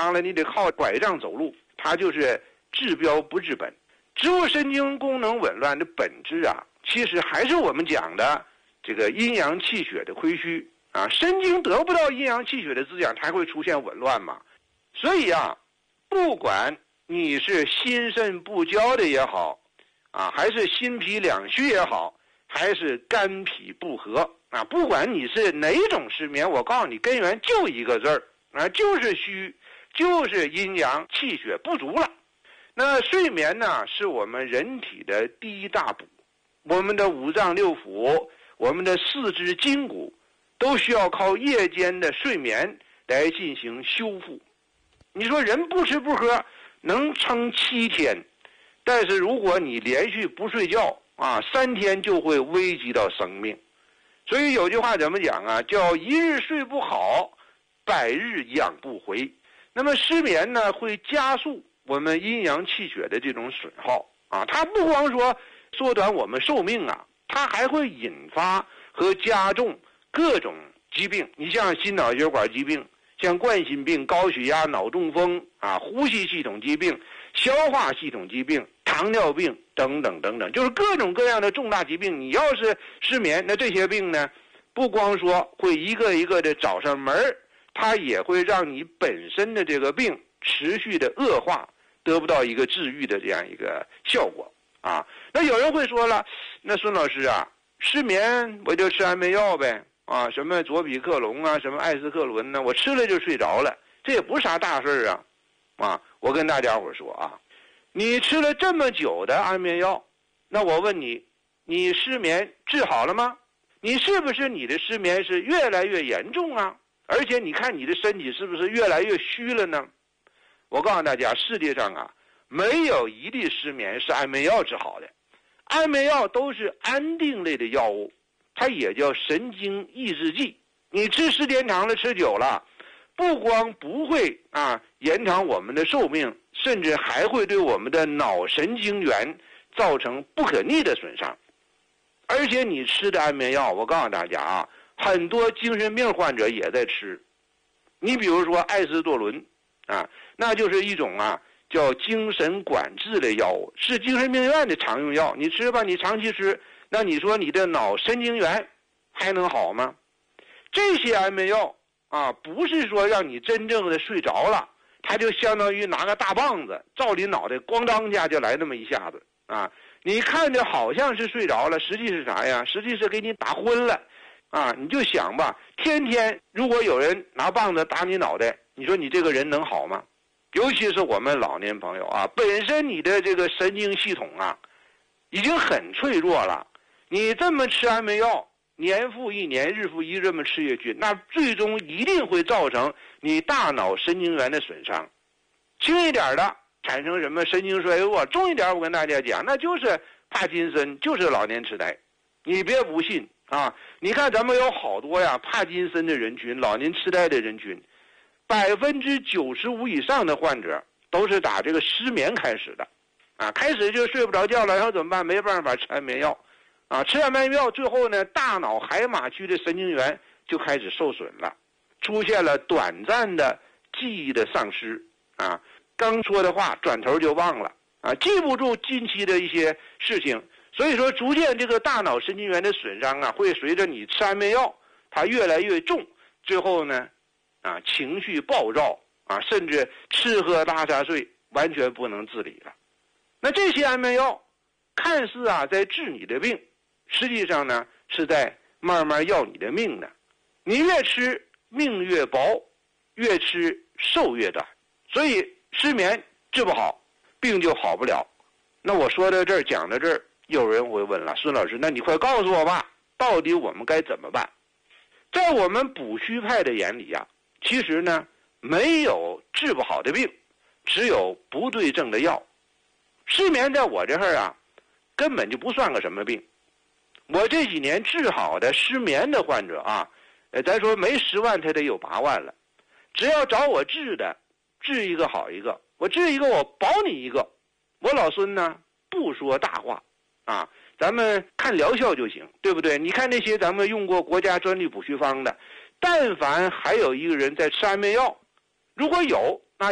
张了，你得靠拐杖走路，它就是治标不治本。植物神经功能紊乱的本质啊，其实还是我们讲的这个阴阳气血的亏虚啊，神经得不到阴阳气血的滋养，才会出现紊乱嘛。所以啊，不管你是心肾不交的也好啊，还是心脾两虚也好，还是肝脾不和啊，不管你是哪种失眠，我告诉你，根源就一个字儿啊，就是虚，就是阴阳气血不足了。那睡眠呢，是我们人体的第一大补，我们的五脏六腑，我们的四肢筋骨，都需要靠夜间的睡眠来进行修复。你说人不吃不喝能撑7天，但是如果你连续不睡觉啊，3天就会危及到生命。所以有句话怎么讲啊，叫一日睡不好，百日养不回。那么失眠呢，会加速我们阴阳气血的这种损耗啊，它不光说缩短我们寿命啊，它还会引发和加重各种疾病。你像心脑血管疾病，像冠心病、高血压、脑中风啊、呼吸系统疾病、消化系统疾病、糖尿病等等等等，就是各种各样的重大疾病。你要是失眠，那这些病呢，不光说会一个一个的找上门，它也会让你本身的这个病持续的恶化，得不到一个治愈的这样一个效果啊。那有人会说了，那孙老师啊，失眠我就吃安眠药呗啊，什么左匹克隆啊，什么艾司克伦呢，我吃了就睡着了，这也不是啥大事啊。我跟大家伙说啊，你吃了这么久的安眠药，那我问你，你失眠治好了吗？你是不是你的失眠是越来越严重啊？而且你看你的身体是不是越来越虚了呢？我告诉大家，世界上啊，没有一例失眠是安眠药治好的。安眠药都是安定类的药物，它也叫神经抑制剂。你吃时间长了，吃久了，不光不会延长我们的寿命，甚至还会对我们的脑神经元造成不可逆的损伤。而且你吃的安眠药，我告诉大家啊，很多精神病患者也在吃。你比如说艾司唑仑啊，那就是一种叫精神管制类药物，是精神病院的常用药。你吃吧，你长期吃，那你说你的脑神经元还能好吗？这些安眠药不是说让你真正的睡着了，它就相当于拿个大棒子照你脑袋咣当下就来那么一下子啊！你看着好像是睡着了，实际是啥呀？实际是给你打昏了啊！你就想吧，天天如果有人拿棒子打你脑袋，你说你这个人能好吗？尤其是我们老年朋友本身你的这个神经系统已经很脆弱了，你这么吃安眠药，年复一年，日复一日这么吃下去，那最终一定会造成你大脑神经元的损伤。轻一点的产生什么神经衰弱，重一点我跟大家讲，那就是帕金森，就是老年痴呆。你别不信你看咱们有好多帕金森的人群，老年痴呆的人群，95%以上的患者都是打这个失眠开始的开始就睡不着觉了，然后怎么办？没办法吃安眠药吃安眠药，最后呢，大脑海马区的神经元就开始受损了，出现了短暂的记忆的丧失刚说的话转头就忘了记不住近期的一些事情。所以说逐渐这个大脑神经元的损伤会随着你吃安眠药它越来越重，最后呢情绪暴躁甚至吃喝拉撒睡完全不能自理了。那这些安眠药看似在治你的病，实际上呢是在慢慢要你的命呢。你越吃命越薄，越吃寿越短。所以失眠治不好，病就好不了。那我说到这儿，讲到这儿，有人会问了，孙老师，那你快告诉我吧，到底我们该怎么办？在我们补虚派的眼里其实呢没有治不好的病，只有不对症的药。失眠在我这儿根本就不算个什么病。我这几年治好的失眠的患者咱说没10万他得有8万了。只要找我治的，治一个好一个，我治一个我保你一个。我老孙呢不说大话咱们看疗效就行，对不对？你看那些咱们用过国家专利补虚方的，但凡还有一个人在吃安眠药，如果有